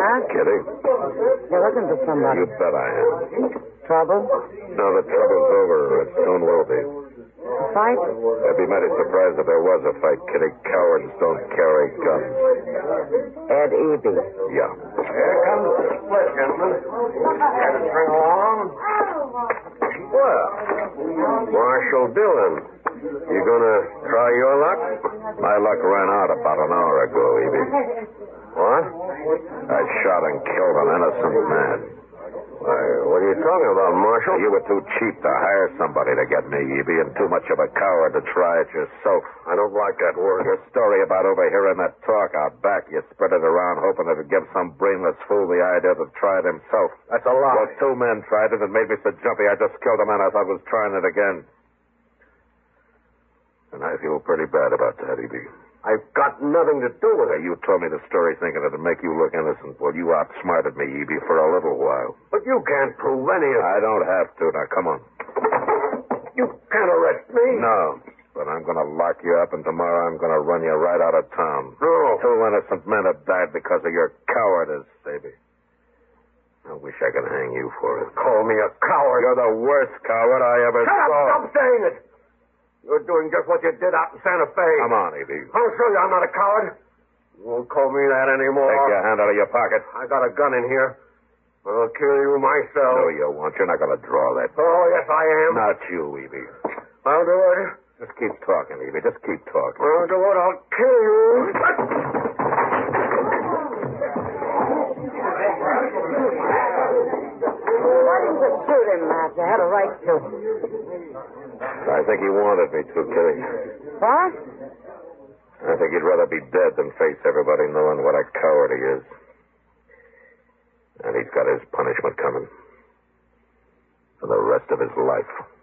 Yeah? Kitty? You're looking for somebody. You bet I am. Trouble? No, the trouble's over. It soon will be. A fight? I'd be mighty surprised if there was a fight, Kitty. Cowards don't carry guns. Ed Eby. Yeah. Here comes the split, gentlemen. Care to string along? Well, Marshal Dillon, you gonna try your luck? My luck ran out about an hour ago, Evie. What? I shot and killed an innocent man. Why, what are you talking about, Marshal? You were too cheap to hire somebody to get me, Evie, and too much of a coward to try it yourself. I don't like that word. Your story about overhearing that talk out back, you spread it around hoping it'd give some brainless fool the idea to try it himself. That's a lie. Well, two men tried it and made me so jumpy I just killed a man I thought was trying it again. And I feel pretty bad about that, Evie. I've got nothing to do with it. You told me the story thinking it'd make you look innocent. Well, you outsmarted me, Evie, for a little while. But you can't prove any of it. I don't have to. Now, come on. You can't arrest me. No, but I'm going to lock you up, and tomorrow I'm going to run you right out of town. No. Two innocent men have died because of your cowardice, baby. I wish I could hang you for it. Call me a coward. You're the worst coward I ever Shut up! saw. Stop saying it! You're doing just what you did out in Santa Fe. Come on, Evie. I'll show you I'm not a coward. You won't call me that anymore. Take your hand out of your pocket. I got a gun in here. I'll kill you myself. No, you won't. You're not going to draw that. Oh, yes, I am. Not you, Evie. I'll do it. Just keep talking, Evie. Just keep talking. I'll do it. I'll kill you. Why didn't you shoot him, Matt? You had a right to. I think he wanted me to, Kitty. What? I think he'd rather be dead than face everybody knowing what a coward he is. And he's got his punishment coming for the rest of his life.